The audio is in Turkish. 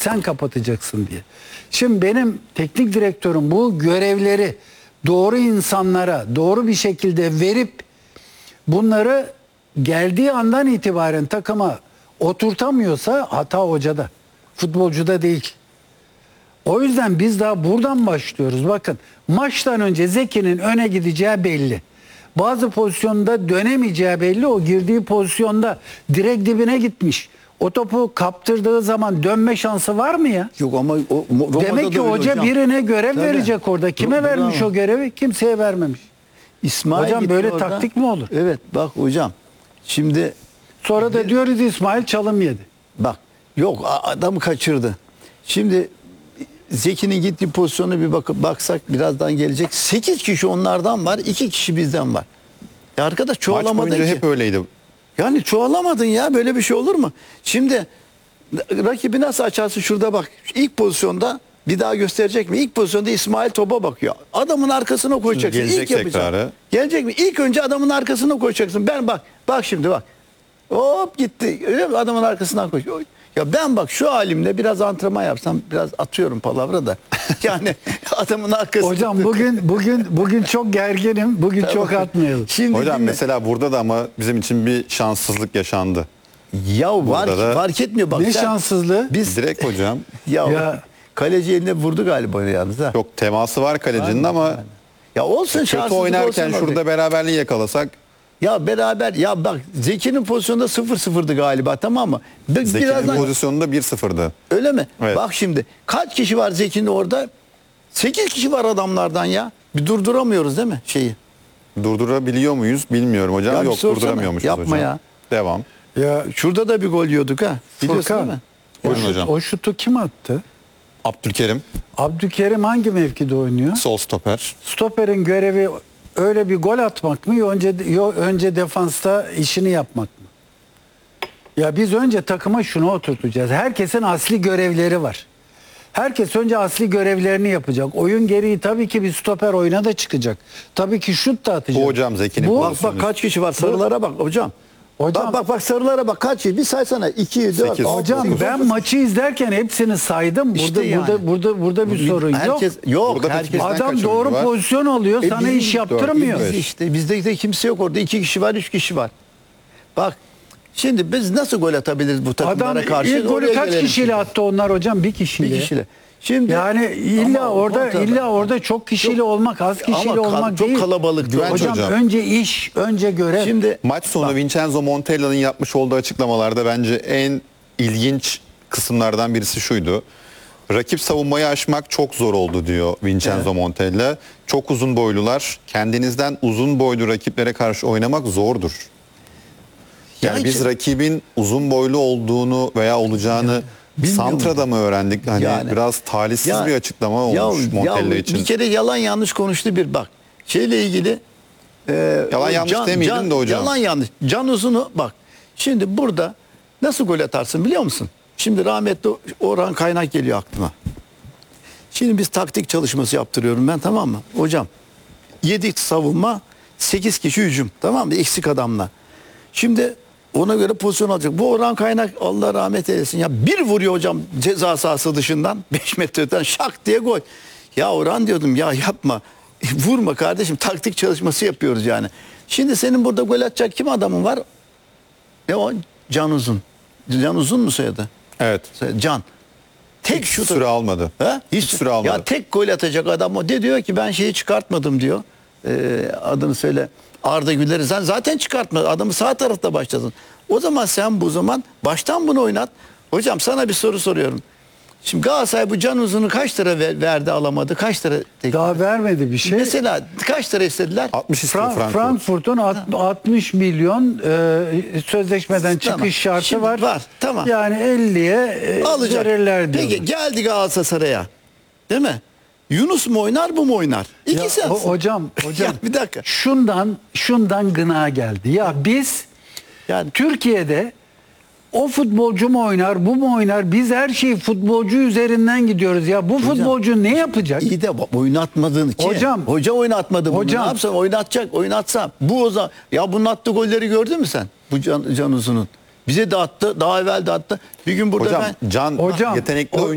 sen kapatacaksın diye. Şimdi benim teknik direktörüm bu görevleri doğru insanlara doğru bir şekilde verip bunları geldiği andan itibaren takıma oturtamıyorsa hata hocada, futbolcuda değil. O yüzden biz daha buradan başlıyoruz. Bakın maçtan önce Zeki'nin öne gideceği belli. Bazı pozisyonda dönemeyeceği belli. O girdiği pozisyonda direkt dibine gitmiş. O topu kaptırdığı zaman dönme şansı var mı ya? Yok ama Demek ki hoca birine görev Tabii. verecek orada. Kime vermiş o görevi? Kimseye vermemiş. İsmail Hocam böyle orada. taktik mi olur? Evet bak hocam. Şimdi Sonra da diyoruz İsmail çalım yedi. bak yok adamı kaçırdı. Şimdi Zeki'nin gittiği pozisyona bir baksak birazdan gelecek. 8 kişi onlardan var, 2 kişi bizden var. Ya arkadaş Maç çoğalamadın boyunca ki. hep öyleydi. Yani çoğalamadın ya, böyle bir şey olur mu? Şimdi rakibi nasıl açarsın, şurada bak. İlk pozisyonda bir daha gösterecek mi? İlk pozisyonda İsmail topa bakıyor. Adamın arkasına koyacaksın. Gelecek İlk yapacaksın. tekrarı. Gelecek mi? İlk önce adamın arkasına koyacaksın. Ben bak şimdi bak. Hop gitti. Öyle mi? Adamın arkasından koş. Ya ben bak şu halimle biraz antrenman yapsam, biraz atıyorum palavra da. Yani adamın arkasında. Hocam bugün çok gerginim. Bugün çok atmayalım. Şimdi Hocam dinle. mesela burada da ama bizim için bir şanssızlık yaşandı. Ya da- fark etmiyor bak. Ne sen- şanssızlığı? Biz Direkt hocam. ya kaleci eline vurdu galiba yalnız ha. Yok, teması var kalecinin ama Ya olsun, kötü şanssızlık oynarken olsun şurada orada. beraberliği yakalasak Ya beraber ya bak Zeki'nin pozisyonda 0-0'dı galiba, tamam mı? Zeki'nin Birazdan pozisyonunda 1-0'dı. öyle mi? Evet. Bak şimdi kaç kişi var Zeki'nin orada? 8 kişi var adamlardan ya. Bir durduramıyoruz değil mi şeyi? Durdurabiliyor muyuz bilmiyorum hocam. Ya bir Yok, sorsana. durduramıyormuşuz Yapma hocam. ya. Devam. Ya Şurada da bir gol yiyorduk ha. Biliyorsun Furkan, değil mi? Buyurun hocam. o şutu kim attı? Abdülkerim Abdülkerim hangi mevkide oynuyor? sol stoper. Stoper'in görevi öyle bir gol atmak mı? Önce defansta işini yapmak mı? Ya biz önce takıma şunu oturtacağız. Herkesin asli görevleri var. Herkes önce asli görevlerini yapacak. Oyun gereği tabii ki bir stoper oyuna da çıkacak. Tabii ki şut da atacak. Bu hocam Zeki'nin Bu- pozisyonu. Bak kaç kişi var, sarılara bak hocam. Hocam- Bak sarılara bak, kaç kişi? Bir saysana. 2, 4, Sekiz. Hocam ben maçı izlerken hepsini saydım. Burada İşte yani. burada bir sorun herkes, yok. yok. Burada herkes. bizden Adam kaç doğru oyuncu var? pozisyon alıyor, sana bizim iş yaptırmıyor. dört, İşte bizde de kimse yok orada. 2 kişi var, 3 kişi var. Bak şimdi biz nasıl gol atabiliriz bu takımlara Adam karşı? ilk golü Oraya kaç gelelim kişiyle şimdi. attı onlar hocam? Bir kişiyle. Bir kişiyle. Şimdi Yani illa ama orada çok kişiyle olmak, az kişiyle ama olmak çok değil. kalabalık. Güvenç Hocam, hocam. önce iş, önce görev. Şimdi Maç sonu Vincenzo Montella'nın yapmış olduğu açıklamalarda bence en ilginç kısımlardan birisi şuydu. Rakip savunmayı aşmak çok zor oldu diyor Vincenzo Montella. Çok uzun boylular. Kendinizden uzun boylu rakiplere karşı oynamak zordur. Yani Ya biz işte- rakibin uzun boylu olduğunu veya olacağını Bilmiyorum. Santra'da mı öğrendik? Hani Yani. biraz talihsiz bir açıklama olmuş ya Montella için. Bir kere yalan yanlış konuştu bir bak. Şeyle ilgili Yalan o yanlış demeyelim de hocam. Yalan yanlış. Can Uzun'u bak. Şimdi burada nasıl gol atarsın biliyor musun? Şimdi rahmetli Orhan Kaynak geliyor aklıma. Şimdi biz taktik çalışması yaptırıyorum ben, tamam mı? Hocam 7 savunma, 8 kişi hücum, tamam mı? Eksik adamla. Şimdi ona göre pozisyon alacak. Bu Orhan Kaynak Allah rahmet eylesin ya, bir vuruyor hocam ceza sahası dışından 5 metreden şak diye gol. Ya Orhan diyordum ya, yapma. Vurma kardeşim, taktik çalışması yapıyoruz yani. Şimdi senin burada gol atacak kim adamın var? Ne o? Can Uzun. Can Uzun mu soyadı? Evet. Can. Tek Hiç şut süre almadı. Ha? Hiç süre almadı. Ya tek gol atacak adam o. Diyor ki ben şeyi çıkartmadım diyor. Adını söyle. Arda Güler'i sen zaten çıkartma. Adamı sağ tarafta başladın. O zaman sen bu zaman baştan bunu oynat. Hocam sana bir soru soruyorum. Şimdi Galatasaray bu Can Uzun'u kaç lira verdi alamadı? Kaç lira? Daha vermedi bir şey. Mesela kaç lira istediler? 60 istiyor Frankfurt. Frankfurt'un 60 milyon sözleşmeden Tamam. çıkış şartı Şimdi var. var, tamam. Yani 50'ye Alacak. verirler diyor. Peki geldi Galatasaray'a. Değil mi? Yunus mu oynar, bu mu oynar? İkisi aslında. Hocam Ya bir dakika. şundan gına geldi. Ya biz Yani Türkiye'de o futbolcu mu oynar, bu mu oynar? Biz her şeyi futbolcu üzerinden gidiyoruz. Ya bu futbolcu ne yapacak? İyi de oynatmadın ki. Hocam. Hoca oynatmadı bunu. Hocam. Ne yapsam oynatacak, oynatsam. Bu o zaman. Ya bunun attığı golleri gördün mü sen? Bu Can Uzun'un. Bize de attı, daha evvel de attı. Bir gün burada Hocam ben... Can Hocam, yetenekli oyuncu.